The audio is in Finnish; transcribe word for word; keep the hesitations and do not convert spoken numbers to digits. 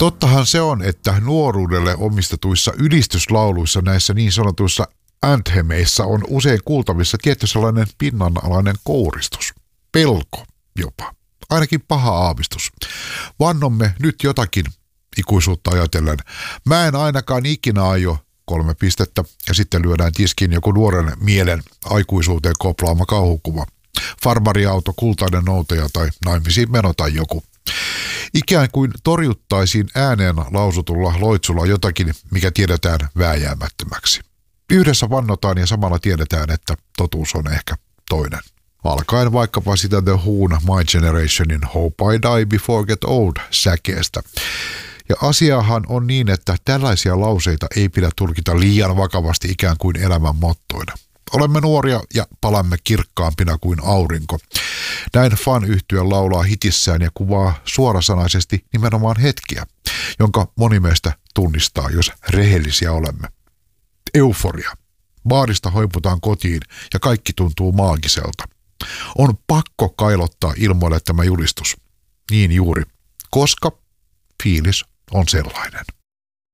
Tottahan se on, että nuoruudelle omistetuissa ylistyslauluissa, näissä niin sanotuissa anthemeissa, on usein kuultavissa tietty sellainen pinnanalainen kouristus. Pelko jopa. Ainakin paha aavistus. Vannomme nyt jotakin ikuisuutta ajatellen. Mä en ainakaan ikinä aio kolme pistettä ja sitten lyödään tiskiin joku nuoren mielen aikuisuuteen koplaama kauhukuva. Farmariauto, kultainen noutaja tai naimisiin meno tai joku. Ikään kuin torjuttaisiin ääneen lausutulla loitsulla jotakin, mikä tiedetään vääjäämättömäksi. Yhdessä vannotaan ja samalla tiedetään, että totuus on ehkä toinen. Alkaen vaikkapa sitä The Who'n My Generationin Hope I Die Before Get Old säkeestä. Ja asiahan on niin, että tällaisia lauseita ei pidä tulkita liian vakavasti ikään kuin elämän mottoina. Olemme nuoria ja palamme kirkkaampina kuin aurinko. Näin fan-yhtye laulaa hitissään ja kuvaa suorasanaisesti nimenomaan hetkiä, jonka moni meistä tunnistaa, jos rehellisiä olemme. Euforia. Baarista hoiputaan kotiin ja kaikki tuntuu maagiselta. On pakko kailottaa ilmoille tämä julistus. Niin juuri, koska fiilis on sellainen.